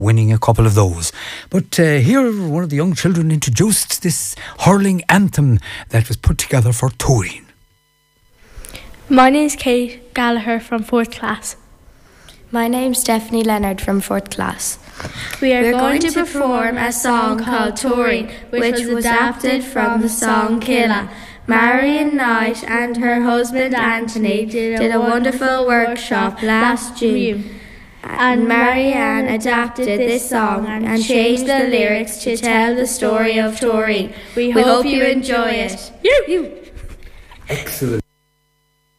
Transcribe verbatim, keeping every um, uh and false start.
winning a couple of those. But uh, here, one of the young children introduced this hurling anthem that was put together for touring. My name's Kate Gallagher from fourth class. My name's Stephanie Leonard from fourth class. We are We're going, going to perform a song called Touring, which was adapted from the song Killa. Marion Knight and her husband Anthony did a wonderful workshop last June, and Marianne adapted this song and changed the lyrics to tell the story of touring. We hope you enjoy it. Excellent.